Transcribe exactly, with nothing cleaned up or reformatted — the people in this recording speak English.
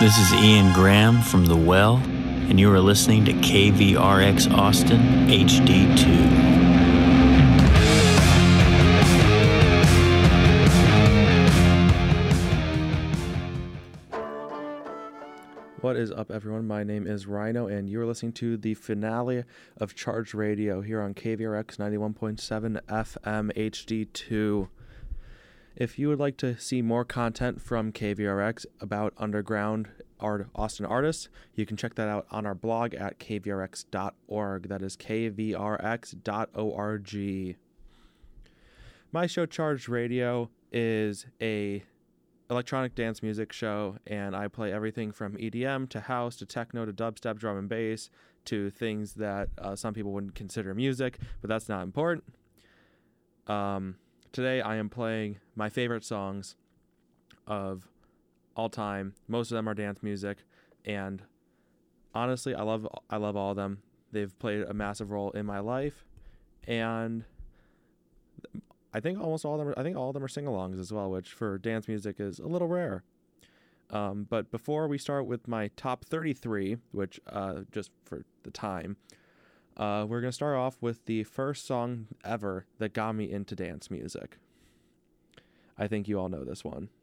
This is Ian Graham from The Well, and you are listening to K V R X Austin H D two. What is up, everyone? My name is Rhino, and you're listening to the finale of Charged Radio here on K V R X ninety-one point seven F M H D two. If you would like to see more content from K V R X about underground art, Austin artists, you can check that out on our blog at k v r x dot org. That is k v r x dot org. My show, Charged Radio, is a electronic dance music show, and I play everything from E D M to house to techno to dubstep, drum and bass, to things that uh, some people wouldn't consider music, but that's not important. Um... Today I am playing my favorite songs of all time. Most of them are dance music, and honestly, I love I love all of them. They've played a massive role in my life, and I think almost all of them. Are, I think all of them are sing-alongs as well, which for dance music is a little rare. Um, but before we start with my top thirty-three, which uh, just for the time. Uh, we're going to start off with the first song ever that got me into dance music. I think you all know this one.